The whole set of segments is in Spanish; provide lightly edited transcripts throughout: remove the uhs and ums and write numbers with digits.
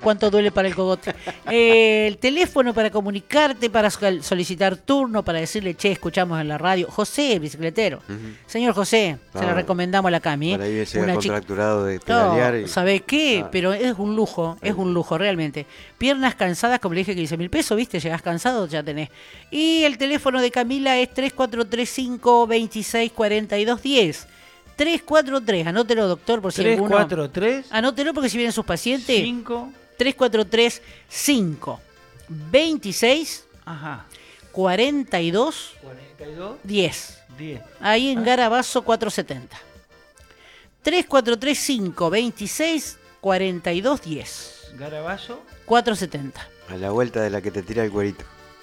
cuánto duele para el cogote. El teléfono para comunicarte, para solicitar turno, para decirle, che, escuchamos en la radio. José, el bicicletero. Señor José, se lo recomendamos a la Cami. Por ahí llega contracturado de pedalear. No, ¿sabe qué? Pero es un lujo, realmente. Piernas cansadas, como le dije, 15.000 pesos, ¿viste? Llegás cansado, ya tenés. Y el teléfono de Camila es 3435-264210. 343, anótelo, doctor, por si 343. Anótelo porque si vienen sus pacientes. 5. 343 5 26 42 10. Ahí en Garabazo 470. 343 5 26 42 10. Garabazo 470. A la vuelta de la que te tira el cuerito.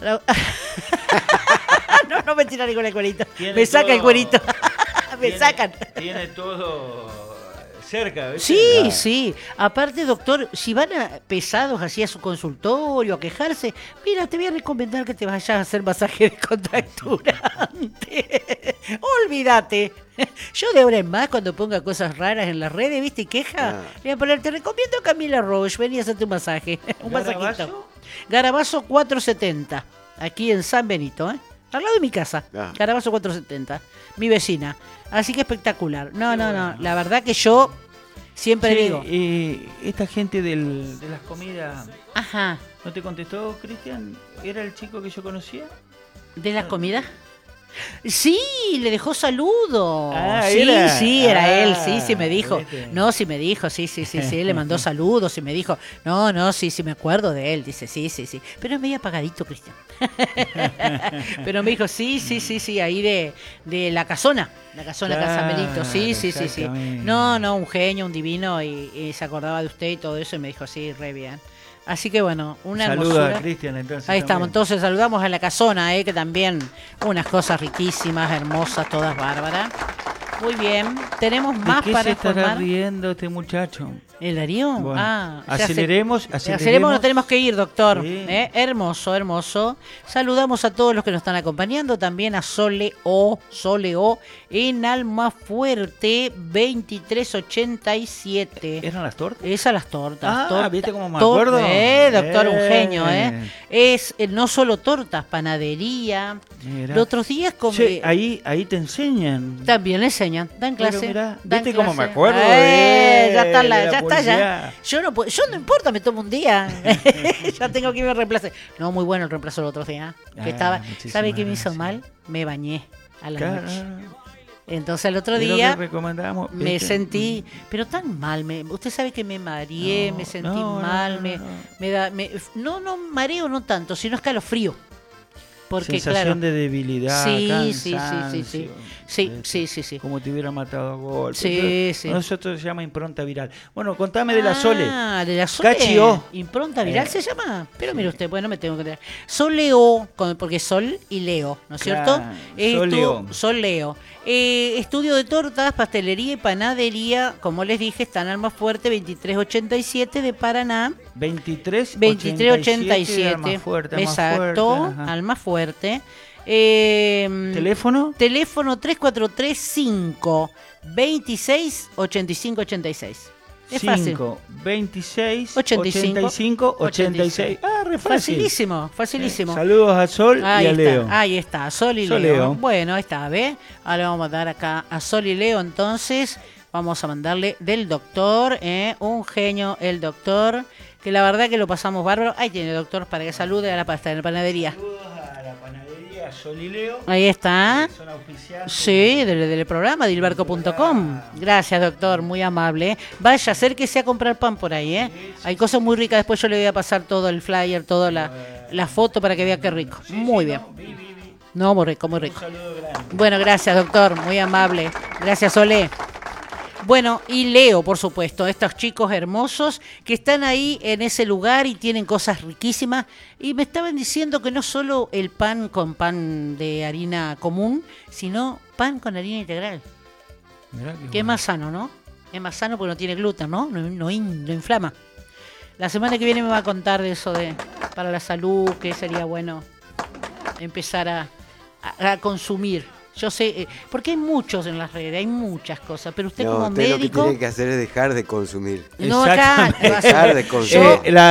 No me tiran con el cuerito. Me saca el cuerito. Me sacan. Tiene todo cerca, ¿ves? Sí, sí. Aparte, doctor, si van pesados así a su consultorio a quejarse, mira, te voy a recomendar que te vayas a hacer masaje descontracturante. Olvídate. Yo de ahora en más, cuando ponga cosas raras en las redes, ¿viste? Y queja, le voy a poner, te recomiendo a Camila Roche, vení a hacerte un masaje. Un masajito. Garabazo 470, aquí en San Benito, ¿eh? Al lado de mi casa. Garabazo 470, mi vecina. Así que espectacular. No, la verdad que yo siempre digo. Esta gente de las comidas. Ajá. ¿No te contestó, Cristian? ¿Era el chico que yo conocía? ¿De las comidas? Sí, le dejó saludo. Sí, era él, sí me dijo. ¿viste? No, sí me dijo, sí, le mandó saludos y me dijo, no, sí me acuerdo de él, dice, sí. Pero es medio apagadito, Cristian. Pero me dijo, sí, ahí de la casona Casa Melito, sí. No, un genio, un divino y se acordaba de usted y todo eso y me dijo, sí, re bien. Así que bueno, una hermosura. Saluda a Cristian entonces. Ahí estamos, entonces saludamos a la casona, que también unas cosas riquísimas, hermosas, todas bárbaras. Muy bien, tenemos más para ¿De qué se estará informar? riendo este muchacho? ¿El Darío? Bueno, aceleremos, nos tenemos que ir, doctor. Sí. Hermoso. Saludamos a todos los que nos están acompañando, también a Sole O en Almafuerte 2387. ¿Eran las tortas? Esas las tortas. ¿Viste cómo me acuerdo? Doctor, un genio, Es no solo tortas, panadería. Mirá. Los otros días Che, ahí te enseñan. también le enseñan, dan clase. Pero mirá, dan ¿viste cómo clase? me acuerdo? Ya está, de la ya está, ya. publicidad. Yo no importa, me tomo un día. Ya tengo que irme a reemplazar. No, muy bueno el reemplazo el otro día. ¿Sabe qué me hizo mal? Me bañé a la noche. Entonces el otro día me sentí, pero tan mal, usted sabe que me mareé, me sentí mal, no mareo no tanto, sino escalofrío. Porque sensación de debilidad, sí. Como te hubiera matado a golpe. Sí. Nosotros se llama impronta viral. Bueno, contame de la Sole. De la Sole. Cachio. Impronta viral se llama. Pero mire usted, bueno, me tengo que tener. Soleo, porque Sol y Leo, ¿no es cierto? Soleo. Estudio de tortas, pastelería y panadería, como les dije, está en Almafuerte 2387 de Paraná. 2387. Exacto, Almafuerte. ¿Teléfono? Teléfono 343 5 26 85 86. Es 5, 26, 85, 86. Re fácil. Facilísimo. Saludos a Sol y a Leo. Ahí está, Sol y Leo. Bueno, ahí está, ¿ves? Ahora vamos a dar acá a Sol y Leo, entonces vamos a mandarle del doctor, un genio, el doctor, que la verdad que lo pasamos bárbaro. Ahí tiene el doctor para que salude a la panadería. Saludos a la panadería Sol y Leo. Ahí está. Son auspiciantes. Sí, del programa, dilberco.com. Gracias, doctor, muy amable. Vaya, acérquese a comprar pan por ahí, Sí. Hay cosas muy ricas, después yo le voy a pasar todo el flyer, toda la foto para que vea qué rico. Muy bien. No, muy rico, muy rico. Un saludo grande. Bueno, gracias, doctor, muy amable. Gracias, Olé. Bueno, y Leo, por supuesto, estos chicos hermosos que están ahí en ese lugar y tienen cosas riquísimas. Y me estaban diciendo que no solo el pan con pan de harina común, sino pan con harina integral. Mirá Que es más sano, ¿no? Es más sano porque no tiene gluten, ¿no? No inflama. La semana que viene me va a contar de eso para la salud, que sería bueno empezar a consumir. Yo sé, porque hay muchos en las redes, hay muchas cosas, pero usted como usted médico... lo que tiene que hacer es dejar de consumir. No, acá... Dejar de consumir.